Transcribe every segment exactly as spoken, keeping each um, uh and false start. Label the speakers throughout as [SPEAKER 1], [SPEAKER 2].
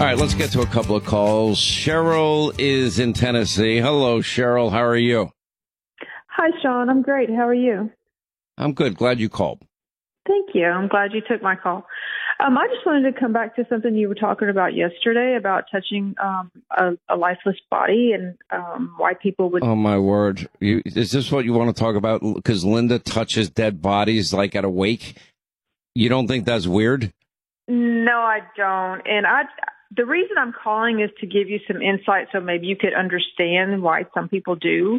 [SPEAKER 1] All right, let's get to a couple of calls. Cheryl is in Tennessee. Hello, Cheryl. How are you?
[SPEAKER 2] Hi, Sean. I'm great. How are you?
[SPEAKER 1] I'm good. Glad you called.
[SPEAKER 2] Thank you. I'm glad you took my call. Um, I just wanted to come back to something you were talking about yesterday about touching um, a, a lifeless body and um, why people would.
[SPEAKER 1] Oh, my word. You, is this what you want to talk about? Because Linda touches dead bodies like at a wake? You don't think that's weird?
[SPEAKER 2] No, I don't. And I, the reason I'm calling is to give you some insight so maybe you could understand why some people do.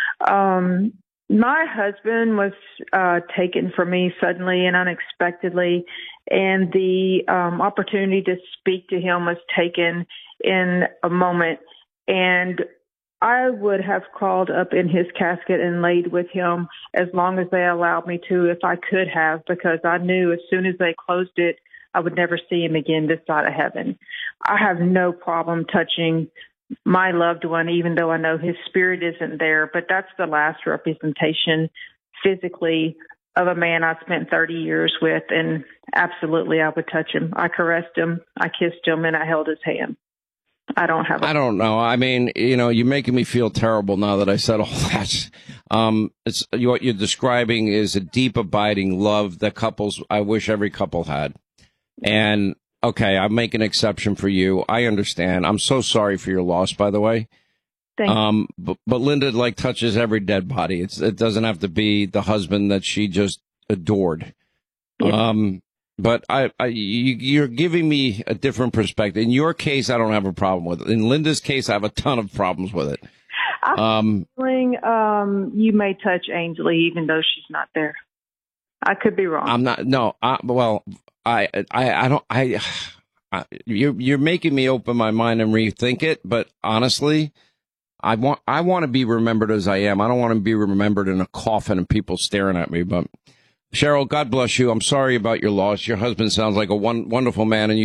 [SPEAKER 2] Um, my husband was uh, taken from me suddenly and unexpectedly, and the um, opportunity to speak to him was taken in a moment. And I would have crawled up in his casket and laid with him as long as they allowed me to, if I could have, because I knew as soon as they closed it, I would never see him again this side of heaven. I have no problem touching my loved one, even though I know his spirit isn't there, but that's the last representation physically of a man I spent thirty years with, and absolutely I would touch him. I caressed him, I kissed him, and I held his hand. I don't have a-
[SPEAKER 1] I don't know. I mean, you know, you're making me feel terrible now that I said all that. Um, it's what you're describing is a deep, abiding love that couples, I wish every couple had. And okay, I make an exception for you. I understand. I'm so sorry for your loss, by the way.
[SPEAKER 2] Thank
[SPEAKER 1] um, but, but Linda like touches every dead body. It's, it doesn't have to be the husband that she just adored.
[SPEAKER 2] Yes.
[SPEAKER 1] Um, but I, I, you, you're giving me a different perspective. In your case, I don't have a problem with it. In Linda's case, I have a ton of problems with it.
[SPEAKER 2] I'm
[SPEAKER 1] Um,
[SPEAKER 2] feeling um, you may touch Ainsley even though she's not there. I could be wrong.
[SPEAKER 1] I'm not. No. I, well, I, I, I don't. I, I. You're you're making me open my mind and rethink it. But honestly, I want I want to be remembered as I am. I don't want to be remembered in a coffin and people staring at me. But Cheryl, God bless you. I'm sorry about your loss. Your husband sounds like a one, wonderful man, and you.